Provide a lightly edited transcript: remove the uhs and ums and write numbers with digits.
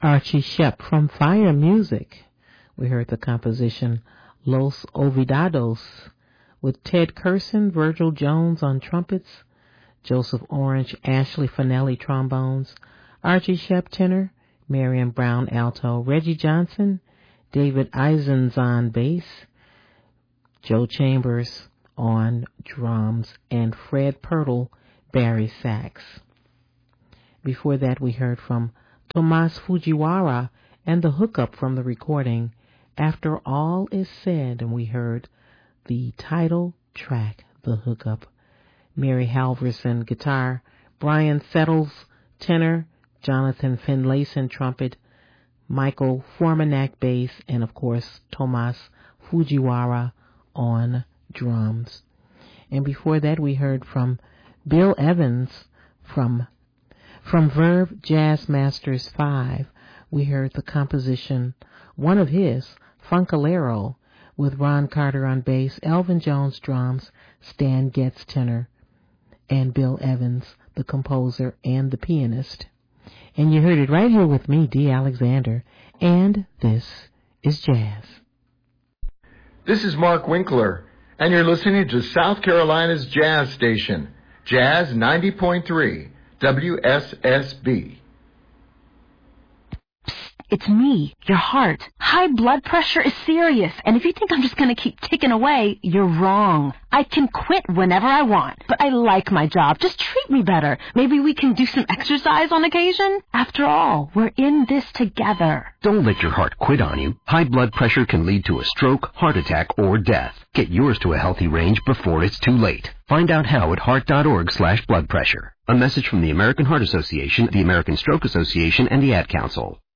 Archie Shepp from Fire Music. We heard the composition Los Olvidados with Ted Curson, Virgil Jones on trumpets, Joseph Orange, Ashley Finelli trombones, Archie Shepp tenor, Marion Brown alto, Reggie Johnson, David Eisens on bass, Joe Chambers on drums, and Fred Pirtle, Barry sax. Before that, we heard from Tomas Fujiwara and the hookup from the recording After All Is Said, and we heard the title track, The Hookup. Mary Halverson guitar, Brian Settles tenor, Jonathan Finlayson trumpet, Michael Formanak bass, and of course Tomas Fujiwara on drums. And before that, we heard from Bill Evans from Verve Jazz Masters 5. We heard the composition, one of his, Funkalero, with Ron Carter on bass, Elvin Jones drums, Stan Getz tenor, and Bill Evans, the composer and the pianist. And you heard it right here with me, Dee Alexander, and this is Jazz. This is Mark Winkler, and you're listening to South Carolina's Jazz Station, Jazz 90.3, WSSB. It's me, your heart. High blood pressure is serious, and if you think I'm just going to keep ticking away, you're wrong. I can quit whenever I want, but I like my job. Just treat me better. Maybe we can do some exercise on occasion? After all, we're in this together. Don't let your heart quit on you. High blood pressure can lead to a stroke, heart attack, or death. Get yours to a healthy range before it's too late. Find out how at heart.org/blood pressure. A message from the American Heart Association, the American Stroke Association, and the Ad Council.